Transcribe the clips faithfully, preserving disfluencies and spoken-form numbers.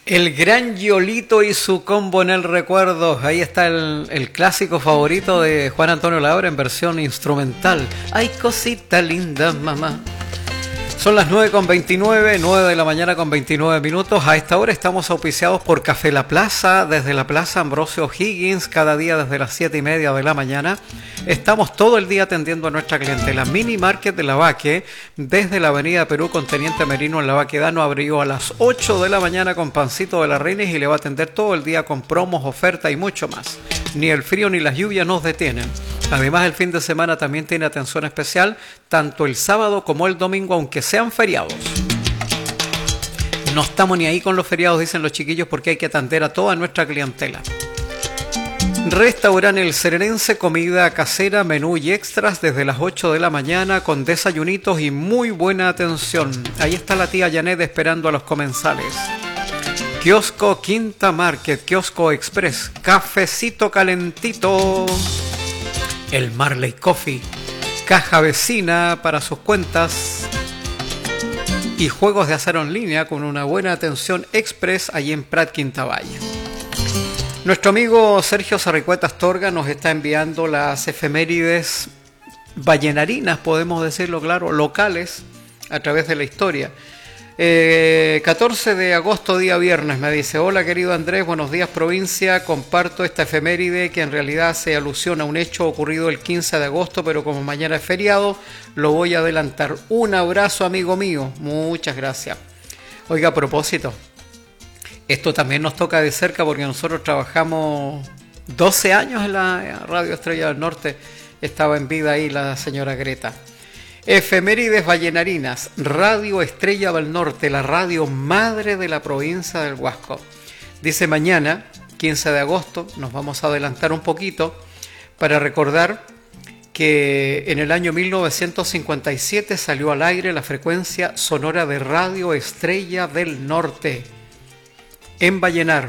El gran Yolito y su combo en el recuerdo. Ahí está el, el clásico favorito de Juan Antonio Labra en versión instrumental. Ay, cosita linda, mamá. Son las nueve con veintinueve, nueve de la mañana con veintinueve minutos. A esta hora estamos auspiciados por Café La Plaza, desde la Plaza Ambrosio Higgins, cada día desde las siete y media de la mañana. Estamos todo el día atendiendo a nuestra clientela. Mini Market de Lavaque, desde la avenida Perú con Teniente Merino en La Baquedano, abrió a las ocho de la mañana con Pancito de la Reina y le va a atender todo el día con promos, oferta y mucho más. Ni el frío ni las lluvias nos detienen. Además, el fin de semana también tiene atención especial, tanto el sábado como el domingo, aunque sean feriados. No estamos ni ahí con los feriados, dicen los chiquillos, porque hay que atender a toda nuestra clientela. Restaurante El Serenense, comida casera, menú y extras desde las ocho de la mañana con desayunitos y muy buena atención. Ahí está la tía Janet esperando a los comensales. Kiosco Quinta Market, Kiosco Express, cafecito calentito. El Marley Coffee, caja vecina para sus cuentas y juegos de azar en línea con una buena atención express allí en Prat Quinta Valle. Nuestro amigo Sergio Sarricueta Astorga nos está enviando las efemérides vallenarinas, podemos decirlo claro, locales a través de la historia. Eh, catorce de agosto, día viernes, me dice: hola querido Andrés, buenos días provincia, comparto esta efeméride que en realidad hace alusión a un hecho ocurrido el quince de agosto, pero como mañana es feriado, lo voy a adelantar. Un abrazo amigo mío, muchas gracias. Oiga, a propósito, esto también nos toca de cerca porque nosotros trabajamos doce años en la Radio Estrella del Norte, estaba en vida ahí la señora Greta. Efemérides vallenarinas, Radio Estrella del Norte, la radio madre de la provincia del Huasco. Dice mañana, quince de agosto, nos vamos a adelantar un poquito para recordar que en el año mil novecientos cincuenta y siete salió al aire la frecuencia sonora de Radio Estrella del Norte en Vallenar,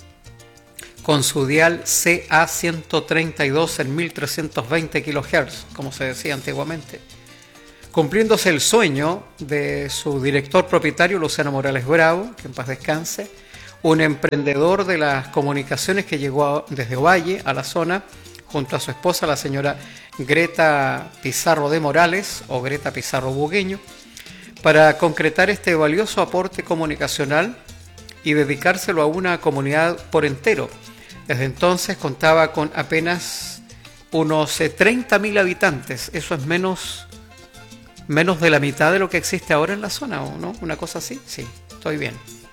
con su dial C A ciento treinta y dos en mil trescientos veinte kilohertz, como se decía antiguamente. Cumpliéndose el sueño de su director propietario, Luciano Morales Bravo, que en paz descanse, un emprendedor de las comunicaciones que llegó desde Ovalle a la zona, junto a su esposa, la señora Greta Pizarro de Morales, o Greta Pizarro Bugueño, para concretar este valioso aporte comunicacional y dedicárselo a una comunidad por entero. Desde entonces contaba con apenas unos treinta mil habitantes, eso es menos... menos de la mitad de lo que existe ahora en la zona, ¿o no? ¿Una cosa así? Sí, estoy bien.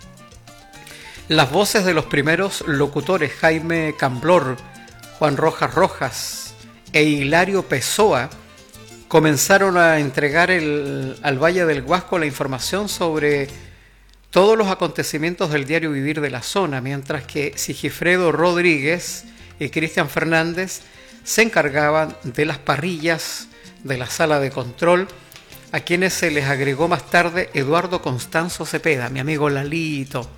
Las voces de los primeros locutores, Jaime Camblor, Juan Rojas Rojas e Hilario Pessoa, comenzaron a entregar el, al Valle del Huasco la información sobre todos los acontecimientos del diario vivir de la zona, mientras que Sigifredo Rodríguez y Cristian Fernández se encargaban de las parrillas, de la sala de control, a quienes se les agregó más tarde Eduardo Constanzo Cepeda, mi amigo Lalito.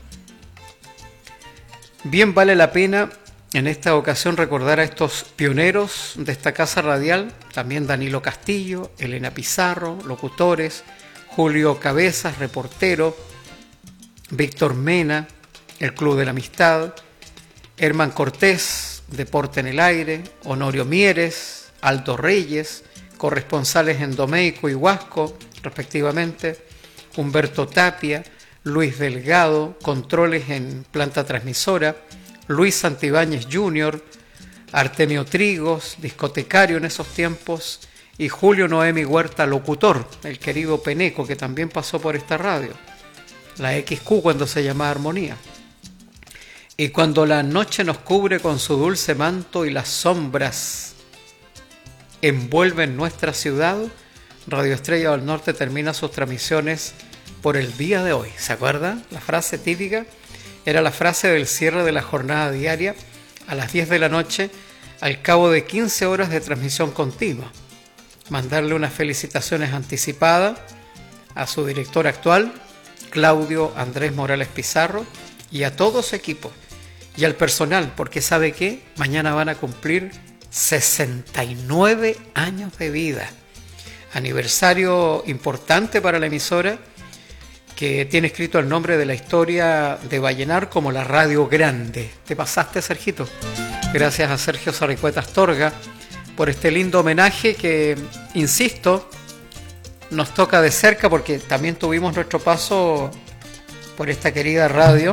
Bien vale la pena en esta ocasión recordar a estos pioneros de esta casa radial, también Danilo Castillo, Elena Pizarro, locutores, Julio Cabezas, reportero, Víctor Mena, el Club de la Amistad, Herman Cortés, Deporte en el Aire, Honorio Mieres, Aldo Reyes, corresponsales en Domeico y Huasco, respectivamente, Humberto Tapia, Luis Delgado, controles en planta transmisora, Luis Santibáñez junior, Artemio Trigos, discotecario en esos tiempos, y Julio Noemi Huerta, locutor, el querido Peneco, que también pasó por esta radio, la X Q cuando se llamaba Armonía. Y cuando la noche nos cubre con su dulce manto y las sombras envuelven nuestra ciudad, Radio Estrella del Norte termina sus transmisiones por el día de hoy. ¿Se acuerdan? La frase típica era la frase del cierre de la jornada diaria a las diez de la noche, al cabo de quince horas de transmisión continua. Mandarle unas felicitaciones anticipadas a su director actual, Claudio Andrés Morales Pizarro, y a todo su equipo, y al personal, porque ¿sabe qué? Mañana van a cumplir sesenta y nueve años de vida. Aniversario importante para la emisora, que tiene escrito el nombre de la historia de Vallenar como la radio grande. ¿Te pasaste, Sergito? Gracias a Sergio Sarricueta Astorga por este lindo homenaje que, insisto, nos toca de cerca porque también tuvimos nuestro paso por esta querida radio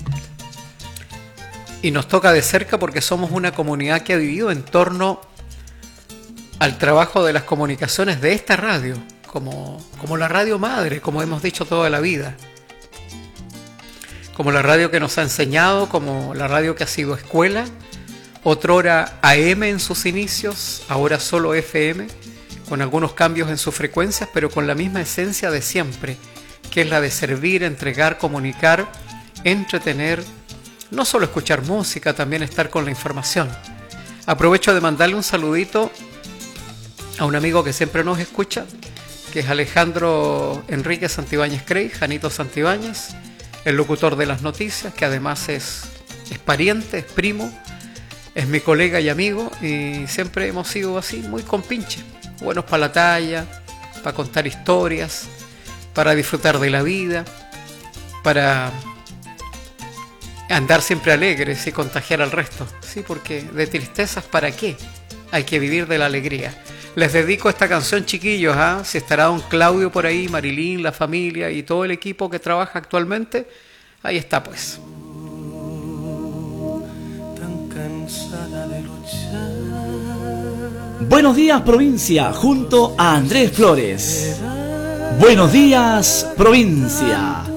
y nos toca de cerca porque somos una comunidad que ha vivido en torno al trabajo de las comunicaciones de esta radio. Como, como la radio madre, como hemos dicho toda la vida. Como la radio que nos ha enseñado, como la radio que ha sido escuela, otrora A M en sus inicios, ahora solo F M, con algunos cambios en sus frecuencias, pero con la misma esencia de siempre, que es la de servir, entregar, comunicar, entretener, no solo escuchar música, también estar con la información. Aprovecho de mandarle un saludito a un amigo que siempre nos escucha, que es Alejandro Enrique Santibáñez Crey, Janito Santibáñez, el locutor de las noticias, que además es, es pariente, es primo, es mi colega y amigo, y siempre hemos sido así, muy compinche, buenos para la talla, para contar historias, para disfrutar de la vida, para andar siempre alegres y contagiar al resto, sí, porque de tristezas, ¿para qué? Hay que vivir de la alegría. Les dedico esta canción, chiquillos, ¿eh? Si estará don Claudio por ahí, Marilyn, la familia y todo el equipo que trabaja actualmente, ahí está pues. Tan cansada de luchar. Buenos días, provincia, junto a Andrés Flores. Buenos días, provincia.